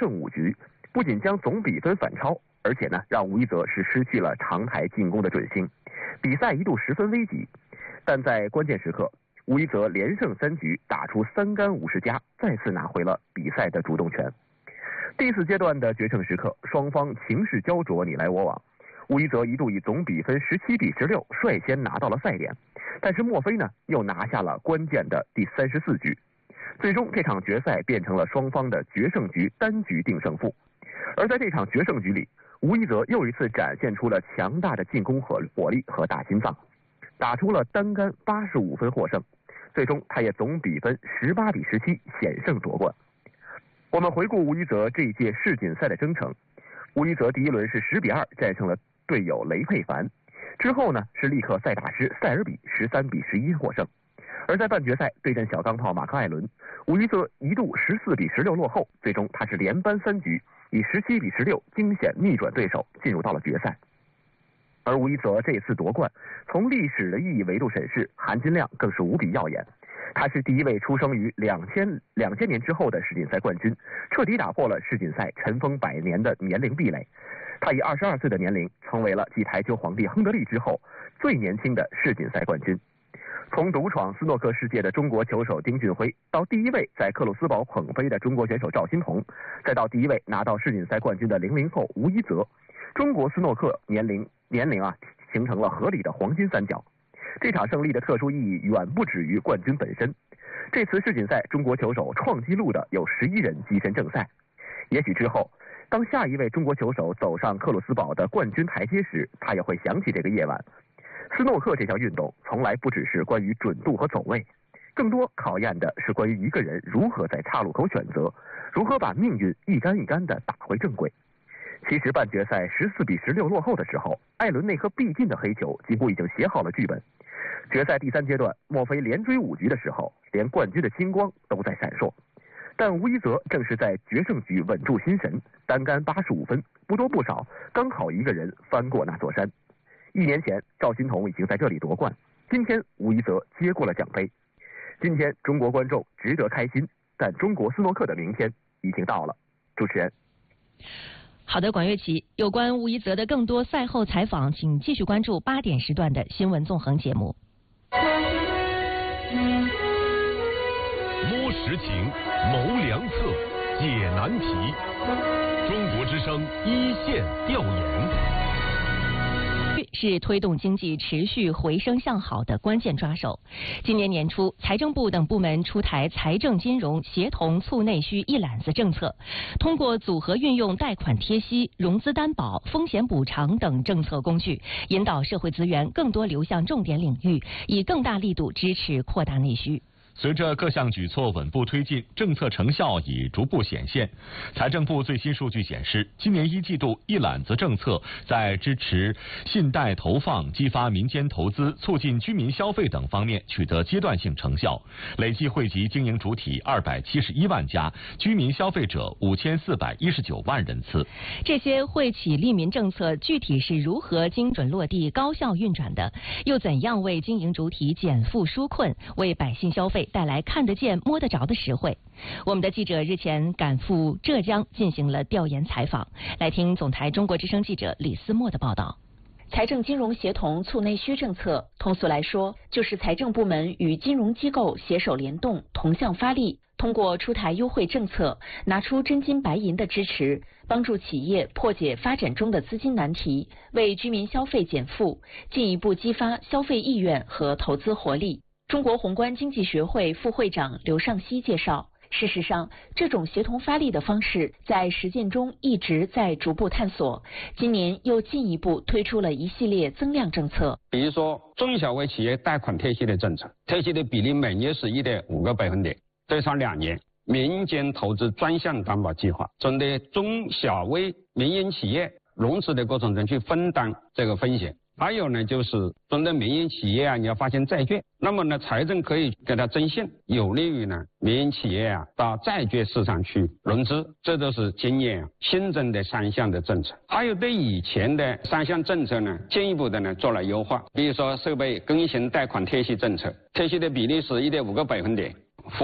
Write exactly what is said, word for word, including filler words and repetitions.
胜五局，不仅将总比分反超，而且呢让吴一泽是失去了长台进攻的准星，比赛一度十分危急。但在关键时刻，吴一泽连胜三局，打出三杆五十加，再次拿回了比赛的主动权。第四阶段的决胜时刻，双方情势焦灼，你来我往。吴一泽一度以总比分十七比十六率先拿到了赛点，但是墨菲呢又拿下了关键的第三十四局。最终这场决赛变成了双方的决胜局，单局定胜负。而在这场决胜局里，吴一泽又一次展现出了强大的进攻和火力和大心脏，打出了单杆八十五分获胜。最终他也总比分十八比十七险胜夺冠。我们回顾吴一泽这一届世锦赛的征程，吴一泽第一轮是十比二战胜了队友雷佩凡，之后呢是力克赛大师塞尔比十三比十一获胜。而在半决赛对阵小钢炮马克艾伦，吴一泽一度十四比十六落后，最终他是连扳三局，以十七比十六惊险逆转对手，进入到了决赛。而吴一泽这次夺冠，从历史的意义维度审视，含金量更是无比耀眼。他是第一位出生于两千两千年之后的世锦赛冠军，彻底打破了世锦赛尘封百年的年龄壁垒。他以二十二岁的年龄，成为了继台球皇帝亨德利之后最年轻的世锦赛冠军。从独闯斯诺克世界的中国球手丁俊晖，到第一位在克鲁斯堡捧飞的中国选手赵心童，再到第一位拿到世锦赛冠军的零零后吴一泽，中国斯诺克年龄年龄啊形成了合理的黄金三角。这场胜利的特殊意义远不止于冠军本身。这次世锦赛，中国球手创纪录的有十一人跻身正赛。也许之后，当下一位中国球手走上克鲁斯堡的冠军台阶时，他也会想起这个夜晚。斯诺克这项运动从来不只是关于准度和走位，更多考验的是关于一个人如何在岔路口选择，如何把命运一杆一杆地打回正轨。其实半决赛十四比十六落后的时候，艾伦那颗必进的黑球几乎已经写好了剧本。决赛第三阶段，墨菲连追五局的时候，连冠军的金光都在闪烁。但吴一泽正是在决胜局稳住心神，单杆八十五分，不多不少，刚好一个人翻过那座山。一年前，赵心童已经在这里夺冠，今天吴一泽接过了奖杯。今天中国观众值得开心，但中国斯诺克的明天已经到了。主持人。 好的，管乐琪，有关吴一泽的更多赛后采访，请继续关注八点时段的新闻纵横节目。 摸实情，谋良策，解难题。中国之声一线调研。 是推动经济持续回升向好的关键抓手。今年年初，财政部等部门出台财政金融协同促内需一揽子政策，通过组合运用贷款贴息、融资担保、风险补偿等政策工具，引导社会资源更多流向重点领域，以更大力度支持扩大内需。 随着各项举措稳步推进，政策成效已逐步显现。财政部最新数据显示，今年一季度一揽子政策在支持信贷投放、激发民间投资、促进居民消费等方面取得阶段性成效，累计惠及经营主体二百七十一万家，居民消费者五千四百一十九万人次。 这些惠企利民政策具体是如何精准落地、高效运转的？又怎样为经营主体减负纾困，为百姓消费带来看得见摸得着的实惠？我们的记者日前赶赴浙江进行了调研采访，来听总台中国之声记者李思墨的报道。财政金融协同促内需政策，通俗来说，就是财政部门与金融机构携手联动，同向发力，通过出台优惠政策，拿出真金白银的支持，帮助企业破解发展中的资金难题，为居民消费减负，进一步激发消费意愿和投资活力。中国宏观经济学会副会长刘尚希介绍，事实上，这种协同发力的方式在实践中一直在逐步探索，今年又进一步推出了一系列增量政策。 比如说，中小微企业贷款贴息的政策，贴息的比例每年是 一点五个百分点，最长两年；民间投资专项担保计划，针对中小微民营企业融资的过程中去分担这个风险。还有呢，就是针对民营企业啊，你要发行债券，那么呢，财政可以给它征信，有利于呢民营企业啊到债券市场去融资，这都是今年新增的三项的政策。还有对以前的三项政策呢，进一步的呢做了优化，比如说设备更新贷款贴息政策，贴息的比例是 一点五个百分点，